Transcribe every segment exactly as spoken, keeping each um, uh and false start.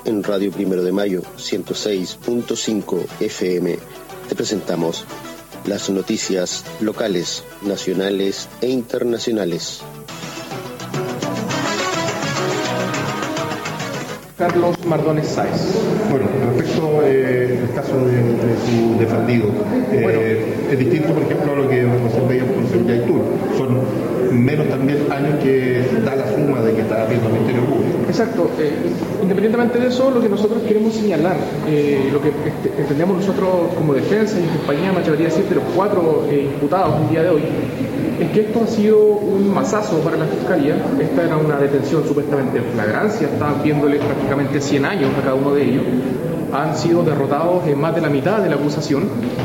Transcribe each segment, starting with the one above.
en Radio Primero de Mayo ciento seis punto cinco F M te presentamos las noticias locales, nacionales e internacionales. Carlos Mardones Sáez. Bueno, respecto eh, al caso de, de su defendido, eh, bueno, es distinto, por ejemplo, a lo que recién veíamos con el señor Yaitul. Son menos también años que da la suma de que está haciendo el Ministerio Público. Exacto. Eh, independientemente de eso, lo que nosotros queremos señalar, eh, lo que este, entendemos nosotros como defensa y en compañía, me atrevería a decir, de los cuatro eh, imputados el día de hoy, es que esto ha sido un masazo para la Fiscalía. Esta era una detención supuestamente en flagrancia, estaban viéndole prácticamente cien años a cada uno de ellos. Han sido derrotados en más de la mitad de la acusación.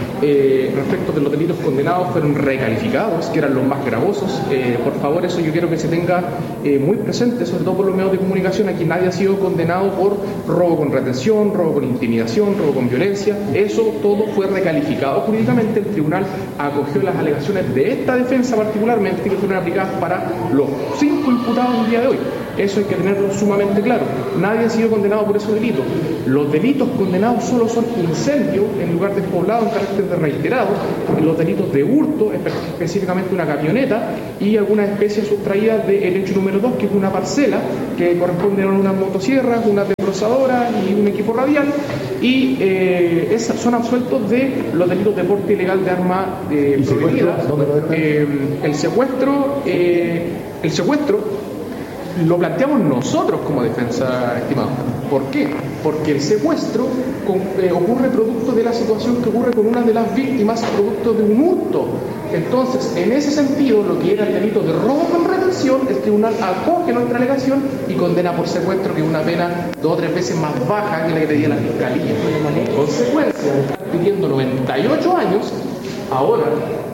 Eh, respecto de los delitos condenados, fueron recalificados, que eran los más gravosos. Eh, por favor, eso yo quiero que se tenga eh, muy presente, sobre todo por los medios de comunicación. Aquí nadie ha sido condenado por robo con retención, robo con intimidación, robo con violencia. Eso todo fue recalificado jurídicamente. El tribunal acogió las alegaciones de esta defensa particularmente, que fueron aplicadas para los cinco imputados el día de hoy. Eso hay que tenerlo sumamente claro. Nadie ha sido condenado por esos delitos. Los delitos condenados solo son incendio en lugar despoblado en carácter de reiterado, los delitos de hurto, específicamente una camioneta, y algunas especies sustraídas del hecho número dos, que es una parcela que corresponde a unas motosierras, una desbrozadora y un equipo radial, y eh, esas son absueltos de los delitos de porte ilegal de arma eh, prohibida. Eh, el secuestro, eh, el secuestro lo planteamos nosotros como defensa, estimado. ¿Por qué? Porque el secuestro con, eh, ocurre producto de la situación que ocurre con una de las víctimas, producto de un hurto. Entonces, en ese sentido, lo que era el delito de robo con retención, el tribunal acoge nuestra alegación y condena por secuestro, que es una pena dos o tres veces más baja que la que pedía la Fiscalía. En consecuencia, pidiendo noventa y ocho años, ahora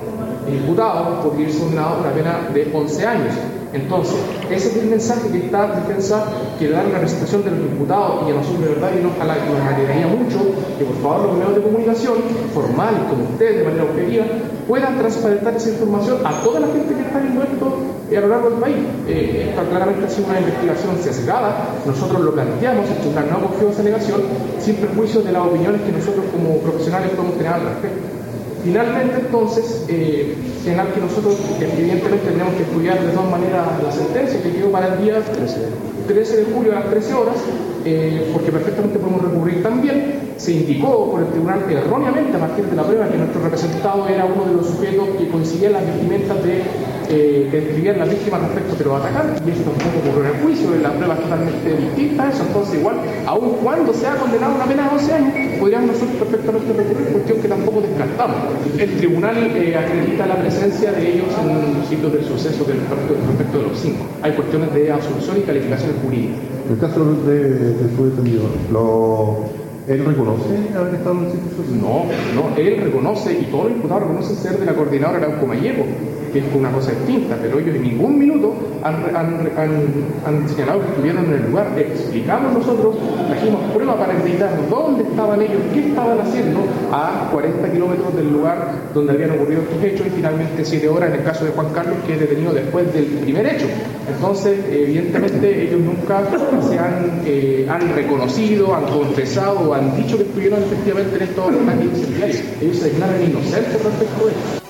el imputado podría ser condenado a una pena de once años. Entonces, ese es el mensaje que esta defensa quiere dar a la presentación de los imputados, y a nosotros de verdad y nos, nos alegraría mucho que por favor los medios de comunicación formales como ustedes de manera objetiva puedan transparentar esa información a toda la gente que está envuelto a lo largo del país. Eh, esta claramente ha sido una investigación sesgada, nosotros lo planteamos, el tribunal no acogió esa alegación sin perjuicio de las opiniones que nosotros como profesionales podemos tener al respecto. Finalmente, entonces, eh, señalar que nosotros evidentemente tenemos que estudiar de todas maneras la sentencia que quedó para el día trece de julio a las trece horas, eh, porque perfectamente podemos recurrir también. Se indicó por el tribunal erróneamente, a partir de la prueba, que nuestro representado era uno de los sujetos que coincidía en las vestimentas de eh, que describían las víctimas respecto de los atacantes, y eso tampoco ocurrió en el juicio, en la prueba es totalmente distinta a eso. Entonces, igual, aun cuando se ha condenado una pena de once años, podríamos nosotros perfectamente recurrir, cuestión que tampoco descartamos. El tribunal eh, acredita la presencia de ellos en los sitios del suceso del, respecto de los cinco. Hay cuestiones de absolución y calificaciones jurídicas. En el caso de, de su defendido, lo... ¿él reconoce haber estado en el sitio suceso? No, no, él reconoce, y todos los imputados reconocen ser de la coordinadora Arauco Mayeco, que es una cosa distinta, pero ellos en ningún minuto han, han, han, han señalado que estuvieron en el lugar. Explicamos nosotros, trajimos prueba para acreditarnos dónde estaban ellos, qué estaban haciendo a cuarenta kilómetros del lugar donde habían ocurrido estos hechos, y finalmente siete horas en el caso de Juan Carlos, que es detenido después del primer hecho. Entonces, evidentemente, ellos nunca se han, eh, han reconocido, han confesado, han dicho que estuvieron efectivamente en estos ataques incendiarios. Ellos se declaran inocentes respecto a esto.